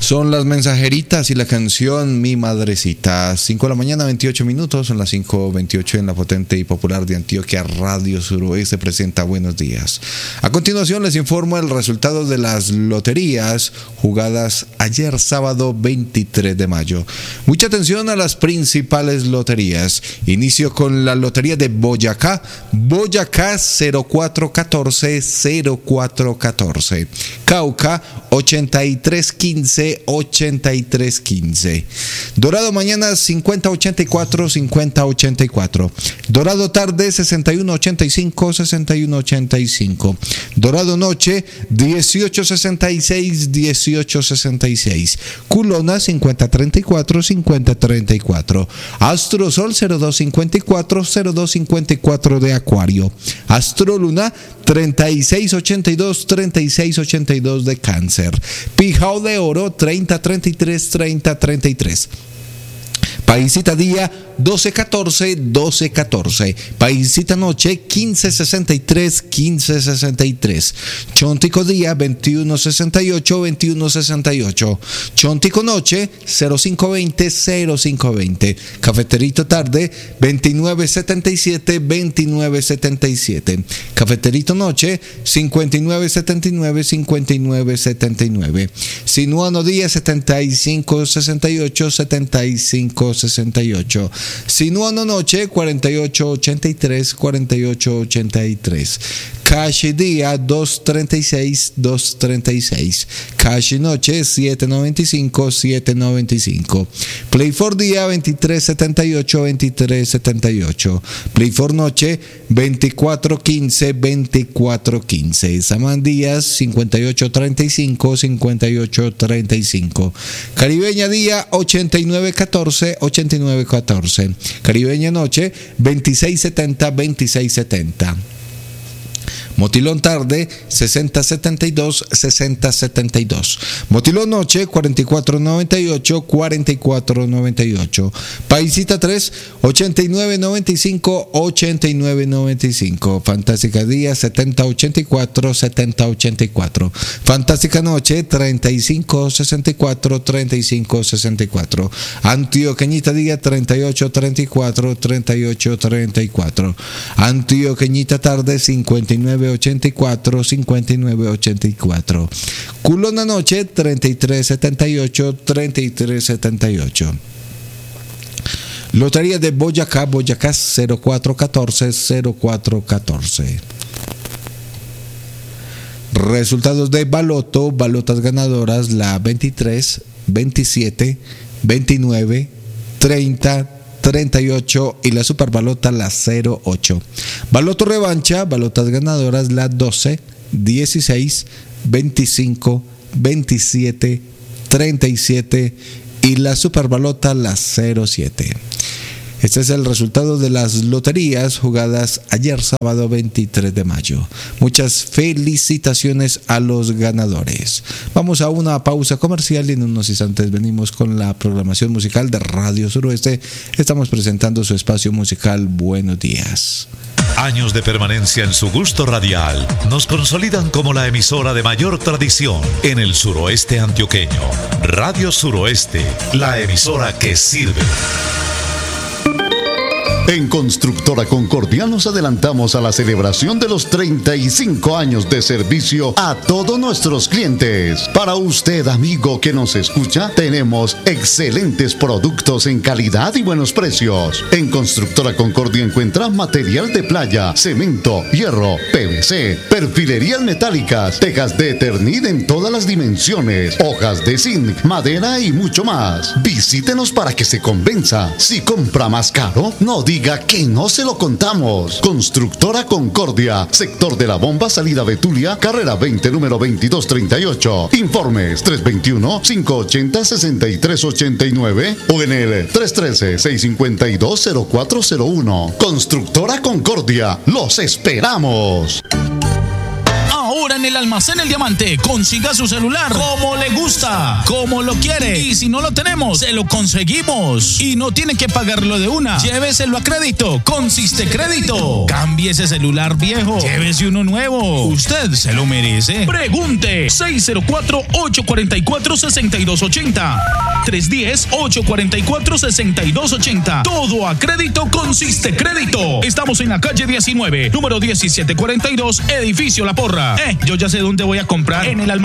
Son las mensajeritas y la canción Mi Madrecita. 5 de la mañana, 28 minutos. Son las 5:28 en la potente y popular de Antioquia. Radio Suroeste presenta Buenos Días. A continuación les informo el resultado de las loterías jugadas ayer sábado 23 de mayo. Mucha atención a las principales loterías. Inicio con la lotería de Boyacá. Boyacá 0414-0414. Cauca 8315-8315. Dorado mañana 5084-5084. Dorado tarde 6185-6185. Dorado noche 1866-1866. Culona 5034-5034. Astro Sol 0254-0254 de Acuario. Astro Luna 3682-3682 de Cáncer. Pijao de Oro 3033-3033. Paisita día 1214-1214. Paisita noche 1563-1563. Chontico día 2168-2168. Chontico noche 0520-0520. Cafeterito tarde 2977-2977. Cafeterito noche 5979-5979. Sinuano día 7568-7568. Sinuano noche 4883-4883. Cash día 236-236. Cash noche 795-795. Play for día 2378-2378. Play for noche 2415-2415. Saman días 5835-5835. Caribeña día 8914-8914. Caribeña noche 2670-2670. Motilón tarde 6072-6072. Motilón noche 4498-4498. Paisita 3 8995-8995. Fantástica día 7084-7084. Fantástica noche 3564-3564. Antioqueñita día 3834-3834. Antioqueñita tarde 5984-5984. Culona noche 3378-3378. Lotería de Boyacá, Boyacá 0414-0414. Resultados de Baloto, balotas ganadoras, la 23, 27, 29, 30, 38 y la superbalota la 08. Baloto revancha, balotas ganadoras la 12, 16, 25, 27, 37 y la superbalota la 07. Este es el resultado de las loterías jugadas ayer sábado 23 de mayo. Muchas felicitaciones a los ganadores. Vamos a una pausa comercial y en unos instantes venimos con la programación musical de Radio Suroeste. Estamos presentando su espacio musical Buenos Días. Años de permanencia en su gusto radial nos consolidan como la emisora de mayor tradición en el suroeste antioqueño. Radio Suroeste, la emisora que sirve. En Constructora Concordia nos adelantamos a la celebración de los 35 años de servicio a todos nuestros clientes. Para usted, amigo que nos escucha, tenemos excelentes productos en calidad y buenos precios. En Constructora Concordia encuentra material de playa, cemento, hierro, PVC, perfilerías metálicas, tejas de Eternit en todas las dimensiones, hojas de zinc, madera y mucho más. Visítenos para que se convenza. Si compra más caro, no diga que no se lo contamos. Constructora Concordia, sector de la Bomba, salida Betulia, carrera 20, número 2238. Informes 321-580-6389 o en el 313-652-0401. Constructora Concordia, los esperamos. Ahora en el Almacén El Diamante, consiga su celular como le gusta, como lo quiere. Y si no lo tenemos, se lo conseguimos. Y no tiene que pagarlo de una. Lléveselo a crédito con Sistecrédito. Cambie ese celular viejo, llévese uno nuevo. Usted se lo merece. Pregunte 604-844-6280. 310-844-6280. Todo a crédito con Sistecrédito. Estamos en la calle 19, número 1742, edificio La Porra. Yo ya sé dónde voy a comprar. En el almacén